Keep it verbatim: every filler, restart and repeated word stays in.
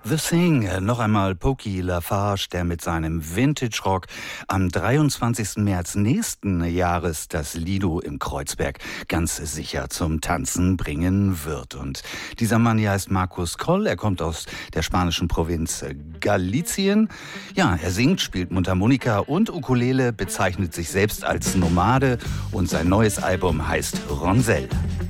The Thing, noch einmal Pokey Lafarge, der mit seinem Vintage-Rock am dreiundzwanzigsten März nächsten Jahres das Lido im Kreuzberg ganz sicher zum Tanzen bringen wird. Und dieser Mann hier heißt Marcus Coll, er kommt aus der spanischen Provinz Galicien. Ja, er singt, spielt Mundharmonika und Ukulele, bezeichnet sich selbst als Nomade und sein neues Album heißt Ronsel.